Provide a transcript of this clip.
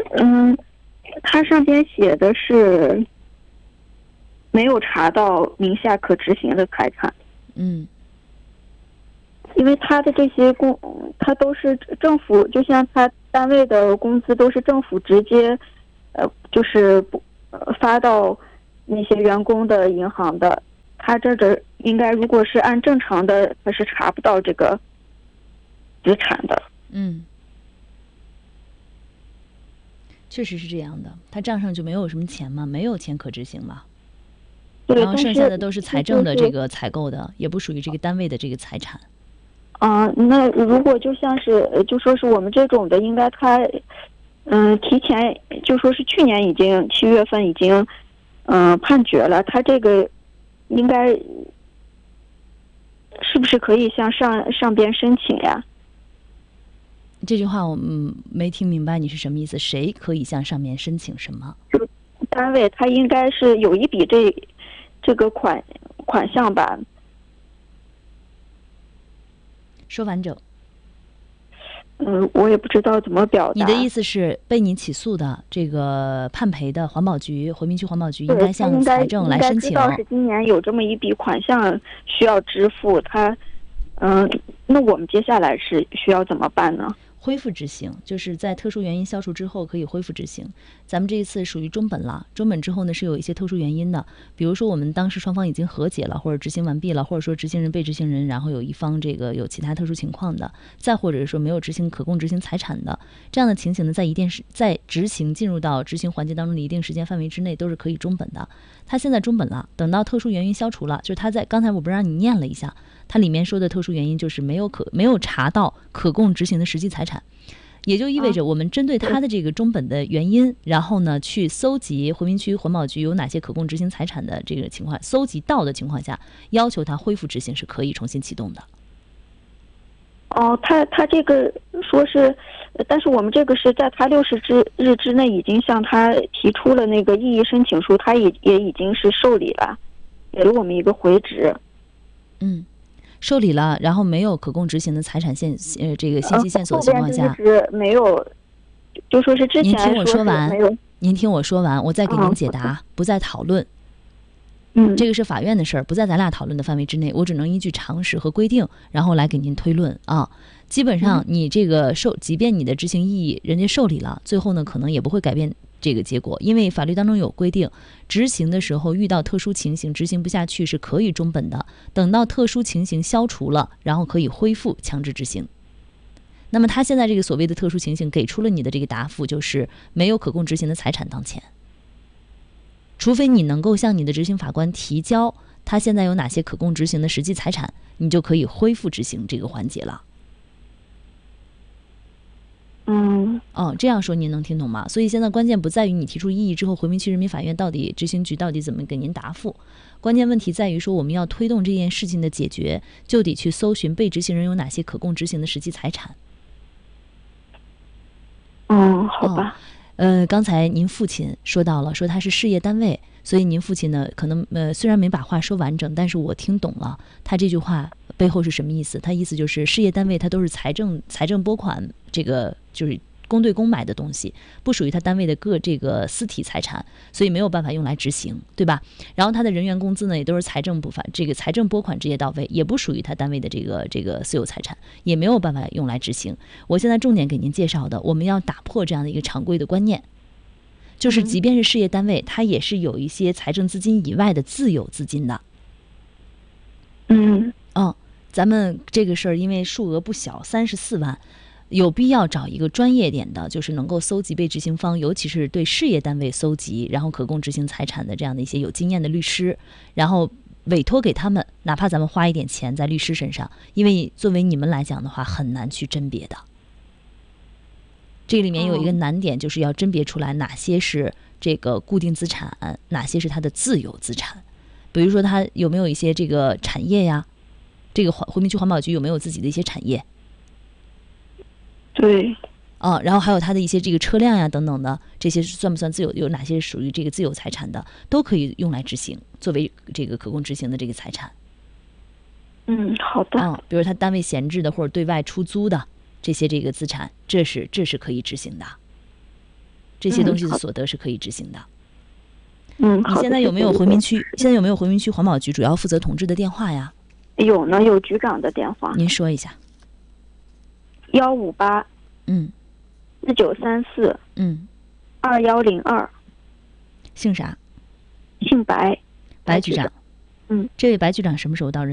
嗯，它上边写的是没有查到名下可执行的财产。因为他的这些他都是政府，就像他单位的工资都是政府直接，就是发到那些员工的银行的。他这应该如果是按正常的，他是查不到这个资产的。 确实是这样的，他账上就没有什么钱嘛，没有钱可执行嘛。 对， 然后剩下的都是财政的这个采购的，也不属于这个单位的这个财产。 那如果就像是就说是我们这种的，应该他提前就说是去年已经7月份已经判决了，他这个应该是不是可以向上边申请呀？ 这句话我没听明白你是什么意思？谁可以向上面申请什么？ 就单位他应该是有一笔这个款项吧。 说完整。 我也不知道怎么表达。 你的意思是被你起诉的这个判赔的环保局回民区环保局应该向财政来申请。 应该知道是今年有这么一笔款项需要支付，那我们接下来是需要怎么办呢？ 恢复执行，就是在特殊原因消除之后可以恢复执行。咱们这一次属于中本了，中本之后呢是有一些特殊原因的，比如说我们当时双方已经和解了，或者执行完毕了，或者说执行人被执行人然后有一方这个有其他特殊情况的，再或者是说没有执行可供执行财产的，这样的情形呢，在执行进入到执行环节当中的一定时间范围之内都是可以中本的。他现在中本了，等到特殊原因消除了，就是他在刚才我不是让你念了一下，它里面说的特殊原因就是没有查到可供执行的实际财产，也就意味着我们针对他的这个中本的原因，然后呢去搜集回民区环保局有哪些可供执行财产的这个情况，搜集到的情况下，要求他恢复执行是可以重新启动的。 他这个说是，但是我们这个是在他60日之内已经向他提出了那个异议申请书，他也已经是受理了，给了我们一个回执。 受理了，然后没有可供执行的财产这个信息线索的情况下， 没有，就说是之前您听我说完，您听我说完，我再给您解答，不再讨论。这个是法院的事儿，不在咱俩讨论的范围之内，我只能依据常识和规定，然后来给您推论啊。基本上你这个即便你的执行异议人家受理了，最后呢可能也不会改变这个结果，因为法律当中有规定，执行的时候遇到特殊情形执行不下去是可以中本的，等到特殊情形消除了，然后可以恢复强制执行。那么他现在这个所谓的特殊情形给出了你的这个答复，就是没有可供执行的财产当前，除非你能够向你的执行法官提交他现在有哪些可供执行的实际财产，你就可以恢复执行这个环节了。这样说您能听懂吗？所以现在关键不在于你提出异议之后回民区人民法院到底执行局到底怎么给您答复，关键问题在于说我们要推动这件事情的解决，就得去搜寻被执行人有哪些可供执行的实际财产。 好吧。 刚才您父亲说到了，说他是事业单位，所以您父亲呢可能虽然没把话说完整，但是我听懂了他这句话背后是什么意思。他意思就是事业单位他都是财政拨款，这个就是公对公买的东西，不属于他单位的这个私体财产，所以没有办法用来执行，对吧？然后他的人员工资呢也都是财政拨款直接到位，也不属于他单位的这个私有财产，也没有办法用来执行。我现在重点给您介绍的，我们要打破这样的一个常规的观念，就是即便是事业单位，它也是有一些财政资金以外的自有资金的。咱们这个事儿因为数额不小，34万，有必要找一个专业点的，就是能够搜集被执行方，尤其是对事业单位搜集然后可供执行财产的这样的一些有经验的律师，然后委托给他们，哪怕咱们花一点钱在律师身上，因为作为你们来讲的话很难去甄别的。这里面有一个难点，就是要甄别出来哪些是这个固定资产，哪些是它的自有资产。比如说它有没有一些这个产业呀，这个回民区环保局有没有自己的一些产业。 对。 然后还有它的一些这个车辆呀等等的，这些算不算自有，有哪些是属于这个自有财产的，都可以用来执行，作为这个可供执行的这个财产。 好的。 比如他单位闲置的或者对外出租的这些这个资产，这是可以执行的。 这些东西的好所得是可以执行的。 嗯， 你好的。 现在有没有谢谢回民区？现在有没有回民区环保局主要负责同志的电话呀？ 有呢，有局长的电话， 您说一下。 158 嗯 4934 嗯， 2102， 姓啥？ 姓白， 白局长。 嗯， 这位白局长什么时候到任？